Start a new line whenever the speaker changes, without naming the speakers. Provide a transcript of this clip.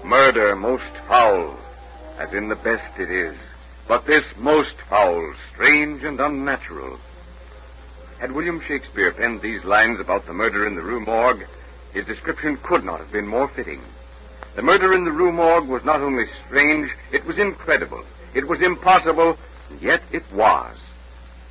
Murder most foul, as in the best it is. But this most foul, strange, and unnatural. Had William Shakespeare penned these lines about the murder in the Rue Morgue, his description could not have been more fitting. The murder in the Rue Morgue was not only strange, it was incredible. It was impossible, and yet it was.